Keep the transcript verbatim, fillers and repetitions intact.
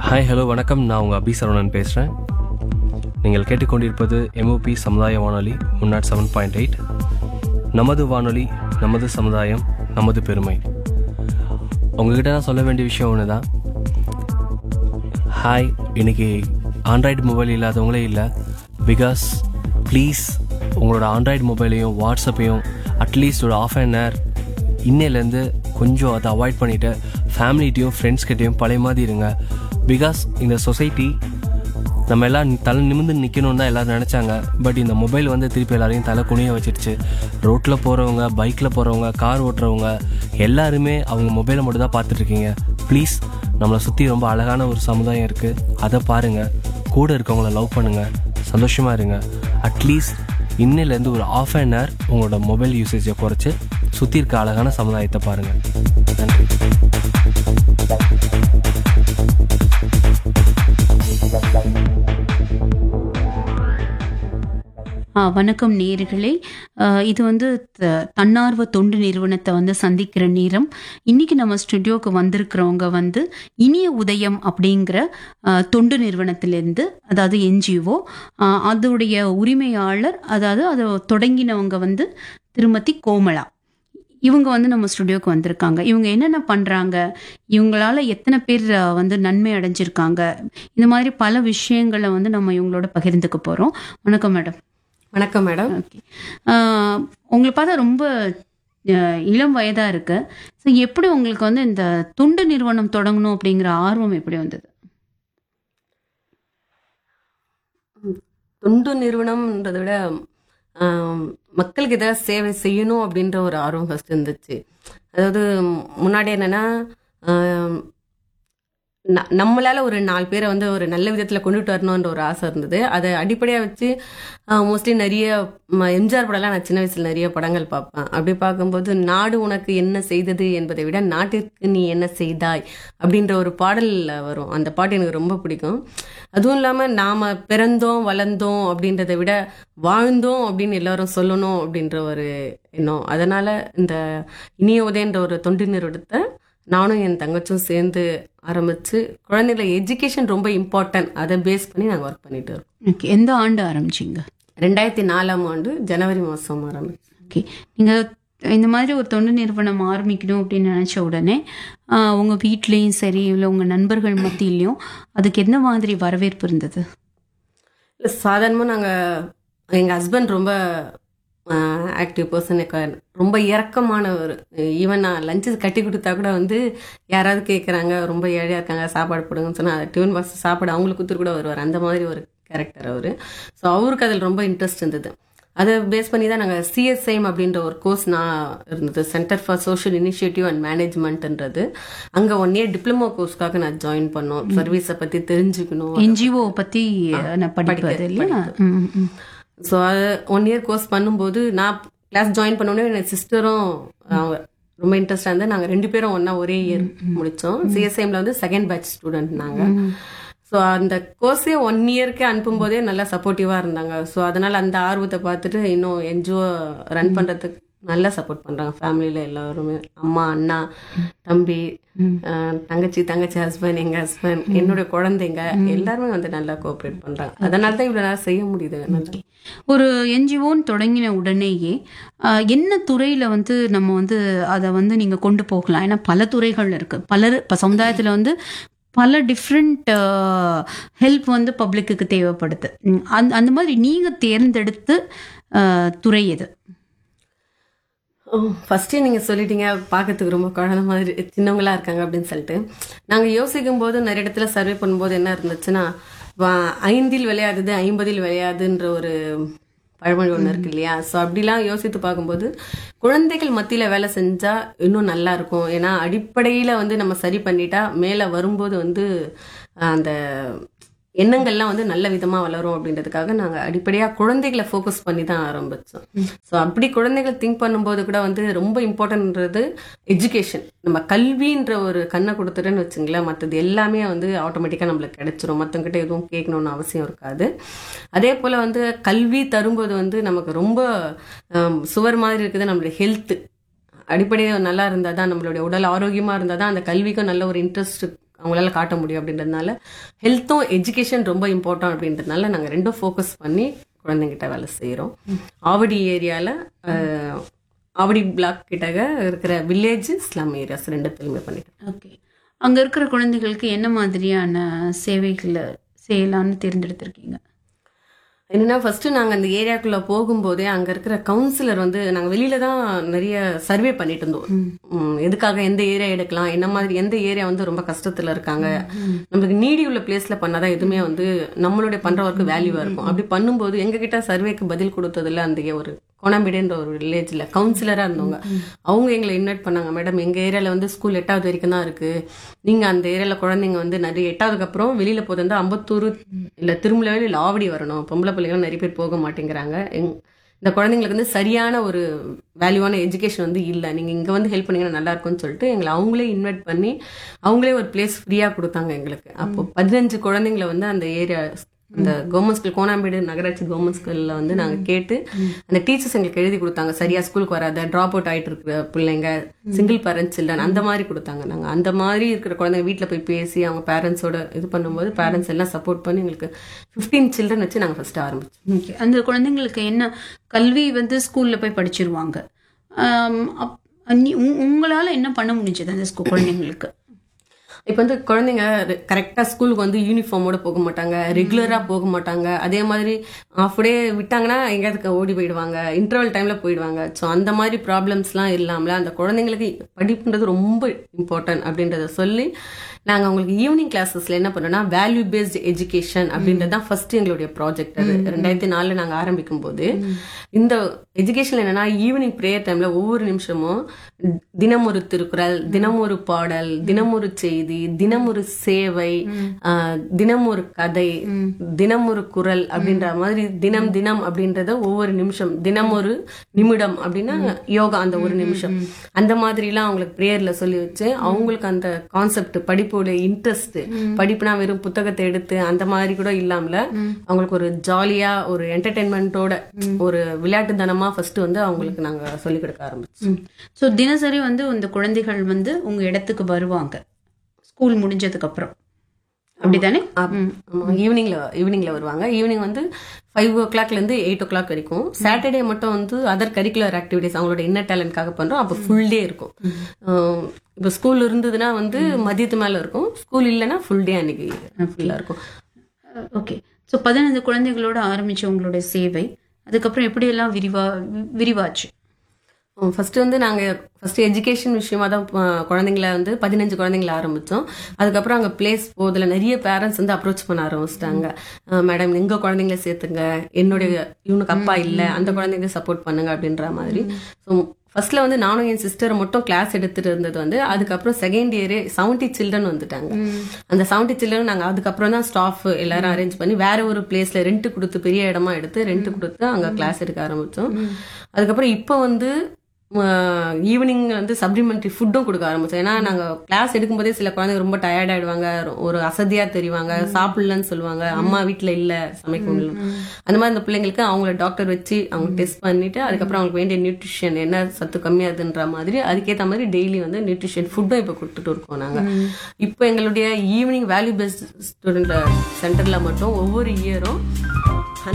Hi hello வணக்கம். நான் உங்கள் அபி சரவணன் பேசுகிறேன். நீங்கள் கேட்டுக்கொண்டிருப்பது எம்ஓபி சமுதாய வானொலி one not seven point eight. நமது வானொலி, நமது சமுதாயம், நமது பெருமை. உங்ககிட்ட நான் சொல்ல வேண்டிய விஷயம் ஒன்று தான். ஹாய், இன்றைக்கி ஆண்ட்ராய்டு மொபைல் இல்லாதவங்களே இல்லை. பிகாஸ் ப்ளீஸ் உங்களோட ஆண்ட்ராய்டு மொபைலையும் வாட்ஸ்அப்பையும் அட்லீஸ்ட் ஒரு ஆஃப் அன் ஹவர் இன்னையிலேருந்து கொஞ்சம் அதை அவாய்ட் பண்ணிவிட்டு ஃபேமிலிட்டையும் ஃப்ரெண்ட்ஸ்கிட்டையும் பழைய மாதிரி இருங்க. பிகாஸ் இந்த சொசைட்டி நம்ம எல்லாம் தலை நிமிர்ந்து நிற்கணும்னு தான் எல்லோரும் நினச்சாங்க. பட் இந்த மொபைல் வந்து திருப்பி எல்லாரையும் தலை குனிய வச்சிருச்சு. ரோட்டில் போகிறவங்க, பைக்கில் போகிறவங்க, கார் ஓட்டுறவங்க எல்லாருமே அவங்க மொபைலை மட்டும் தான் பார்த்துட்ருக்கீங்க. ப்ளீஸ், நம்மளை சுற்றி ரொம்ப அழகான ஒரு சமுதாயம் இருக்குது, அதை பாருங்கள். கூட இருக்கவங்கள லவ் பண்ணுங்கள், சந்தோஷமாக இருங்க. அட்லீஸ்ட் இன்னிலேருந்து ஒரு ஆஃப் அன் ஹவர் உங்களோட மொபைல் யூசேஜை குறைச்சி சுற்றி இருக்க அழகான சமுதாயத்தை பாருங்கள். நன்றி. வணக்கம் நேயர்களே. இது வந்து தன்னார்வ தொண்டு நிறுவனத்தை வந்து சந்திக்கிற நேரம். இன்னைக்கு நம்ம ஸ்டுடியோக்கு வந்திருக்கிறவங்க வந்து இனிய உதயம் அப்படிங்கிற தொண்டு நிறுவனத்திலிருந்து, அதாவது என்ஜிஓ, அதோடைய உரிமையாளர், அதாவது அதை தொடங்கினவங்க வந்து திருமதி கோமலா. இவங்க வந்து நம்ம ஸ்டுடியோக்கு வந்திருக்காங்க. இவங்க என்னென்ன பண்ணுறாங்க, இவங்களால எத்தனை பேர் வந்து நன்மை அடைஞ்சிருக்காங்க, இந்த மாதிரி பல விஷயங்களை வந்து நம்ம இவங்களோட பகிர்ந்துக்க போகிறோம். வணக்கம் மேடம். வணக்கம் மேடம். ஓகே, உங்களை பார்த்தா ரொம்ப இளம் வயதாக இருக்கு. ஸோ எப்படி உங்களுக்கு வந்து இந்த தொண்டு நிறுவனம் தொடங்கணும் அப்படிங்கிற ஆர்வம் எப்படி வந்தது? தொண்டு நிறுவனம்ன்றதை விட மக்களுக்கு ஏதாவது சேவை செய்யணும் அப்படின்ற ஒரு ஆர்வம் ஃபர்ஸ்ட் இருந்துச்சு. அதாவது முன்னாடி என்னன்னா, நம்மளால ஒரு நாலு பேரை வந்து ஒரு நல்ல விதத்தில் கொண்டுட்டு வரணுன்ற ஒரு ஆசை இருந்தது. அதை அடிப்படையாக வச்சு மோஸ்ட்லி நிறைய எம்ஜிஆர் படம்லாம் நான் சின்ன வயசில் நிறைய படங்கள் பார்ப்பேன். அப்படி பார்க்கும்போது, நாடு உனக்கு என்ன செய்தது என்பதை விட நாட்டிற்கு நீ என்ன செய்தாய் அப்படின்ற ஒரு பாடல் வரும். அந்த பாட்டு எனக்கு ரொம்ப பிடிக்கும். அதுவும் இல்லாமல் நாம் பிறந்தோம் வளர்ந்தோம் அப்படின்றத விட வாழ்ந்தோம் அப்படின்னு எல்லாரும் சொல்லணும் அப்படின்ற ஒரு எண்ணம். அதனால் இந்த இனிய உதயன்ற ஒரு தொண்டு நிறுவனத்தை நானும் என் தங்கச்சும் சேர்ந்து ஆரம்பித்து, குழந்தைகளை எஜுகேஷன் ரொம்ப இம்பார்ட்டன்ட், அதை பேஸ் பண்ணி நாங்கள் ஒர்க் பண்ணிட்டு இருக்கோம். ஓகே, எந்த ஆண்டு ஆரம்பிச்சிங்க? ரெண்டாயிரத்தி நாலாம் ஆண்டு ஜனவரி மாதம் ஆரம்பிச்சு. ஓகே, நீங்கள் இந்த மாதிரி ஒரு தொண்டு நிறுவனம் ஆரம்பிக்கணும் அப்படின்னு நினச்ச உடனே உங்கள் வீட்லேயும் சரி, இல்லை உங்கள் நண்பர்கள் மத்தியிலையும் அதுக்கு எந்த மாதிரி வரவேற்பு இருந்தது? இல்லை, சாதாரணமாக நாங்கள் எங்கள் ஹஸ்பண்ட் ரொம்ப ஆக்டிவ் பர்சன், ரொம்ப இறக்கமானவர். ஈவன் நான் லஞ்சு கட்டி கொடுத்தா கூட வந்து யாராவது கேட்குறாங்க, ரொம்ப ஏழையாக இருக்காங்க, சாப்பாடு போடுங்கன்னு சொன்னால் அதை டிஃபன் பாக்ஸ் சாப்பாடு அவங்களுக்கு கொடுத்துட்டு கூட வருவார். அந்த மாதிரி ஒரு கேரக்டர் அவர். ஸோ அவருக்கு அதில் ரொம்ப இன்ட்ரெஸ்ட் இருந்தது. அதை பேஸ் பண்ணி தான் நாங்கள் சிஎஸ்ஐஎம் அப்படின்ற ஒரு கோர்ஸ் நான் இருந்தது, centre for social initiative and மேனேஜ்மெண்ட்ன்றது. அங்கே ஒன் இயர் டிப்ளமோ கோர்ஸ்க்காக நான் ஜாயின் பண்ணோம். சர்வீஸை பற்றி தெரிஞ்சுக்கணும், என்ஜிஓ பற்றி நான் படிப்பது இல்லையா. ஸோ அது ஒன் இயர் கோர்ஸ் பண்ணும்போது நான் கிளாஸ் ஜாயின் பண்ணோடனே என் சிஸ்டரும் அவங்க ரொம்ப இன்ட்ரெஸ்டாக இருந்தால் நாங்கள் ரெண்டு பேரும் ஒன்றா ஒரே இயர் முடித்தோம். சிஎஸ்ஐஎம்ல வந்து செகண்ட் பேட்ச் ஸ்டூடெண்ட் நாங்கள். ஸோ அந்த கோர்ஸே ஒன் இயர்க்கே அனுப்பும்போதே நல்லா சப்போர்ட்டிவாக இருந்தாங்க. ஸோ அதனால் அந்த ஆர்வத்தை பார்த்துட்டு இன்னும் என்ஜிஓ ரன் பண்ணுறதுக்கு நல்லா சப்போர்ட் பண்ணுறாங்க. ஃபேமிலியில் எல்லாருமே, அம்மா, அண்ணா, தம்பி, தங்கச்சி, தங்கச்சி ஹஸ்பண்ட், எங்கள் ஹஸ்பண்ட், என்னுடைய குழந்தைங்க எல்லாருமே வந்து நல்லா கோஆப்ரேட் பண்ணுறாங்க. அதனால தான் இவ்வளோ நேரம் செய்ய முடியுது. ஒரு என்ஜிஓன்னு தொடங்கின உடனேயே என்ன துறையில் வந்து நம்ம வந்து அதை வந்து நீங்கள் கொண்டு போகலாம்? ஏன்னா பல துறைகள் இருக்குது. பலர் இப்போ சமுதாயத்தில் வந்து பல டிஃப்ரெண்ட் ஹெல்ப் வந்து பப்ளிக்கு தேவைப்படுது. அந்த அந்த மாதிரி நீங்கள் தேர்ந்தெடுத்து துறை எது? ஃபஸ்ட்டே நீங்கள் சொல்லிட்டீங்க, பார்க்கறதுக்கு ரொம்ப குழந்தை மாதிரி சின்னவங்களா இருக்காங்க அப்படின்னு சொல்லிட்டு. நாங்கள் யோசிக்கும் போது நிறைய இடத்துல சர்வே பண்ணும்போது என்ன இருந்துச்சுன்னா, ஐந்தில் விளையாடுது ஐம்பதில் விளையாதுன்ற ஒரு பழமொழி ஒன்று இருக்கு இல்லையா. ஸோ அப்படிலாம் யோசித்து பார்க்கும்போது குழந்தைகள் மத்தியில் வேலை செஞ்சால் இன்னும் நல்லா இருக்கும். ஏன்னா அடிப்படையில் வந்து நம்ம சரி பண்ணிட்டா மேலே வரும்போது வந்து அந்த எண்ணங்கள்லாம் வந்து நல்ல விதமாக வளரும் அப்படின்றதுக்காக நாங்கள் அடிப்படையாக குழந்தைகளை ஃபோக்கஸ் பண்ணி தான் ஆரம்பித்தோம். ஸோ அப்படி குழந்தைகள் திங்க் பண்ணும்போது கூட வந்து ரொம்ப இம்பார்ட்டன்ட்ன்றது எஜுகேஷன். நம்ம கல்வின்ற ஒரு கண்ணை கொடுத்துட்டேன்னு வச்சுங்களேன், மற்றது எல்லாமே வந்து ஆட்டோமேட்டிக்காக நம்மளுக்கு கிடைச்சிரும். மற்றவங்கிட்ட எதுவும் கேட்கணுன்னு அவசியம் இருக்காது. அதே போல் வந்து கல்வி தரும்போது வந்து நமக்கு ரொம்ப சுவர் மாதிரி இருக்குது நம்மளுடைய ஹெல்த்து. அடிப்படையாக நல்லா இருந்தால் தான், நம்மளுடைய உடல் ஆரோக்கியமாக இருந்தால் தான் அந்த கல்விக்கும் நல்ல ஒரு இன்ட்ரெஸ்ட் அவங்களால காட்ட முடியும் அப்படின்றதுனால ஹெல்த்தும் எஜுகேஷன் ரொம்ப இம்பார்ட்டன்ட் அப்படின்றதுனால நாங்கள் ரெண்டும் ஃபோக்கஸ் பண்ணி குழந்தைங்கிட்ட வேலை செய்கிறோம். ஆவடி ஏரியாவில் ஆவடி பிளாக் கிட்ட இருக்கிற வில்லேஜ் ஸ்லம் ஏரியாஸ் ரெண்டுத்துலையுமே பண்ணிட்டோம். ஓகே, அங்கே இருக்கிற குழந்தைகளுக்கு என்ன மாதிரியான சேவைகளை செய்யலான்னு தேர்ந்தெடுத்திருக்கீங்க? என்னன்னா ஃபர்ஸ்ட் நாங்க அந்த ஏரியாக்குள்ள போகும்போதே அங்க இருக்கிற கவுன்சிலர் வந்து நாங்க வெளியில தான் நிறைய சர்வே பண்ணிட்டு இருந்தோம். உம், எதுக்காக எந்த ஏரியா எடுக்கலாம், என்ன மாதிரி எந்த ஏரியா வந்து ரொம்ப கஷ்டத்துல இருக்காங்க, நமக்கு நீடி உள்ள பிளேஸ்ல பண்ணாதான் எதுவுமே வந்து நம்மளுடைய பண்றவருக்கு வேல்யூவா இருக்கும். அப்படி பண்ணும்போது எங்க கிட்ட சர்வேக்கு பதில் கொடுத்ததுல அந்த ஒரு கோணாம்பிடின்ற ஒரு வில்லேஜ்ல கவுன்சிலரா இருந்தவங்க அவங்க எங்களை இன்வைட் பண்ணாங்க. மேடம், எங்க ஏரியால வந்து ஸ்கூல் எட்டாவது வரைக்கும் தான் இருக்கு, நீங்க அந்த ஏரியால குழந்தைங்க வந்து நிறைய எட்டாவதுக்கு அப்புறம் வெளியில போது வந்து அம்பத்தூர் இல்ல திருமலைவேலி இல்ல ஆவடி வரணும், பொம்பளை பிள்ளைங்க நிறைய பேர் போக மாட்டேங்கிறாங்க, இந்த குழந்தைங்களுக்கு வந்து சரியான ஒரு வேல்யூவான எஜுகேஷன் வந்து இல்லை, நீங்க இங்க வந்து ஹெல்ப் பண்ணீங்கன்னா நல்லா இருக்கும்னு சொல்லிட்டு எங்களை அவங்களே இன்வைட் பண்ணி அவங்களே ஒரு பிளேஸ் ஃப்ரீயா கொடுத்தாங்க எங்களுக்கு. அப்போ பதினஞ்சு குழந்தைங்களை வந்து அந்த ஏரியா அந்த கவர்மெண்ட் ஸ்கூல் கோணாம்பேடு நகராட்சி கவர்மெண்ட் ஸ்கூல்ல வந்து நாங்க கேட்டு அந்த டீச்சர்ஸ் எங்களுக்கு எழுதி கொடுத்தாங்க. சரியா ஸ்கூலுக்கு வராத, டிராப் அவுட் ஆயிட்டு இருக்கிற பிள்ளைங்க, சிங்கிள் பேரண்ட்ஸ் சில்ட்ரன் அந்த மாதிரி கொடுத்தாங்க. நாங்க அந்த மாதிரி இருக்கிற குழந்தைங்க வீட்டுல போய் பேசி அவங்க பேரண்ட்ஸோட இது பண்ணும்போது பேரண்ட்ஸ் எல்லாம் சப்போர்ட் பண்ணி எங்களுக்கு பிப்டீன் சில்ட்ரன் வச்சு நாங்க ஃபர்ஸ்ட் ஆரம்பிச்சோம். ஓகே, அந்த குழந்தைங்களுக்கு என்ன கல்வி வந்து ஸ்கூல்ல போய் படிச்சிருவாங்க, உங்களால என்ன பண்ண முடிஞ்சது அந்த ஸ்கூல் குழந்தைங்களுக்கு? இப்போ வந்து குழந்தைங்க கரெக்டா ஸ்கூலுக்கு வந்து யூனிஃபார்மோட போக மாட்டாங்க, ரெகுலரா போக மாட்டாங்க, அதே மாதிரி ஆஃப் டே விட்டாங்கன்னா எங்கேயாவது ஓடி போயிடுவாங்க, இன்டர்வல் டைம்ல போயிடுவாங்க. ஸோ அந்த மாதிரி ப்ராப்ளம்ஸ்லாம் இல்லாமல அந்த குழந்தைங்களுக்கு படிப்புன்றது ரொம்ப இம்பார்ட்டன்ட் அப்படின்றத சொல்லி நாங்கள் அவங்களுக்கு ஈவினிங் கிளாஸஸ்ல என்ன பண்ணோம்னா வேல்யூ பேஸ்ட் எஜுகேஷன் அப்படின்றது தான் ஃபர்ஸ்ட் எங்களுடைய ப்ராஜெக்ட். அது ரெண்டாயிரத்தி நாலுல நாங்கள் ஆரம்பிக்கும் போது இந்த எஜுகேஷன் என்னன்னா ஈவினிங் ப்ரேயர் டைம்ல ஒவ்வொரு நிமிஷமும் தினம் ஒரு திருக்குறள், தினம் ஒரு பாடல், தினம் ஒரு செய்தி, தினம் ஒரு சேவை, தினம் ஒரு கதை, தினம் ஒரு குரல் அப்படின்ற மாதிரி தினம் தினம் அப்படின்றத ஒவ்வொரு நிமிஷம், தினம் ஒரு நிமிடம் அப்படின்னா யோகா அந்த ஒரு நிமிஷம் அந்த மாதிரி எல்லாம் அவங்களுக்கு பிரேயர்ல சொல்லி வச்சு அவங்களுக்கு அந்த கான்செப்ட் படிப்போட இன்ட்ரெஸ்ட், படிப்புனா வெறும் புத்தகத்தை எடுத்து அந்த மாதிரி கூட இல்லாமல அவங்களுக்கு ஒரு ஜாலியா ஒரு என்டர்டைன்மெண்டோட ஒரு விளையாட்டுத்தனமா ஃபர்ஸ்ட் வந்து அவங்களுக்கு நாங்க சொல்லிக் கொடுக்க ஆரம்பிச்சோம். ஸோ தினசரி வந்து இந்த குழந்தைகள் வந்து உங்க இடத்துக்கு வருவாங்க ஸ்கூல் முடிஞ்சதுக்கு அப்புறம், அப்படித்தானே? ஈவினிங்ல ஈவினிங்ல வருவாங்க. ஈவினிங் வந்து ஃபைவ் ஓ கிளாக்ல இருந்து எயிட் ஓ கிளாக் வரைக்கும். சாட்டர்டே மட்டும் வந்து அதர் கரிக்குலர் ஆக்டிவிட்டிஸ் அவங்களோட இன்னர் டேலண்ட்காக பண்றோம். அப்போ ஃபுல் டே இருக்கும். இப்போ ஸ்கூல் இருந்ததுன்னா வந்து மதியத்து மேல இருக்கும், ஸ்கூல் இல்லைன்னா ஃபுல் டே அன்னைக்கு ஃபுல்லா இருக்கும். ஓகே, ஸோ பதினைந்து குழந்தைகளோட ஆரம்பிச்ச உங்களோட சேவை அதுக்கப்புறம் எப்படி எல்லாம் விரிவா விரிவாச்சு? ஃபர்ஸ்ட் வந்து நாங்க ஃபர்ஸ்ட் எஜுகேஷன் விஷயமா தான் குழந்தைங்கள வந்து பதினஞ்சு குழந்தைங்கள ஆரம்பிச்சோம். அதுக்கப்புறம் அங்க பிளேஸ் போதுல நிறைய பேரண்ட்ஸ் வந்து அப்ரோச் பண்ண ஆரம்பிச்சிட்டாங்க. மேடம், எங்க குழந்தைங்கள சேர்த்துங்க, என்னுடைய இவனுக்கு அப்பா இல்ல, அந்த குழந்தைங்க சப்போர்ட் பண்ணுங்க அப்படின்ற மாதிரி. ஸோ ஃபர்ஸ்ட்ல வந்து நானும் என் சிஸ்டர் மட்டும் கிளாஸ் எடுத்துட்டு இருந்தது வந்து அதுக்கப்புறம் செகண்ட் இயரே செவன்டி சில்ட்ரன் வந்துட்டாங்க. அந்த செவன்டி சில்ட்ரன் நாங்க அதுக்கப்புறம் தான் ஸ்டாஃப் எல்லாரும் அரேஞ்ச் பண்ணி வேற ஒரு பிளேஸ்ல ரெண்ட் கொடுத்து பெரிய இடமா எடுத்து ரெண்ட் கொடுத்து அங்க கிளாஸ் எடுக்க ஆரம்பிச்சோம். அதுக்கப்புறம் இப்போ வந்து ஈவினிங் வந்து சப்ளிமெண்டரி ஃபுட்டும் கொடுக்க ஆரம்பிச்சோம். ஏன்னா நாங்க கிளாஸ் எடுக்கும் போதே சில குழந்தைங்க ரொம்ப டயர்ட் ஆயிடுவாங்க, ஒரு அசதியா தெரிவாங்க, சாப்பிடலன்னு சொல்லுவாங்க, அம்மா வீட்டுல இல்ல சமைக்க முடியல. அந்த மாதிரி அந்த பிள்ளைங்களுக்கு அவங்கள டாக்டர் வச்சு அவங்க டெஸ்ட் பண்ணிட்டு அதுக்கப்புறம் அவங்களுக்கு வேண்டிய நியூட்ரிஷன் என்ன சத்து கம்மியாதுன்ற மாதிரி அதுக்கேற்ற மாதிரி டெய்லி வந்து நியூட்ரிஷன் ஃபுட்டும் இப்போ கொடுத்துட்டு இருக்கோம் நாங்க. இப்போ எங்களுடைய ஈவினிங் வேல்யூ பேஸ்ட் ஸ்டூடெண்ட் சென்டர்ல மட்டும் ஒவ்வொரு இயரும்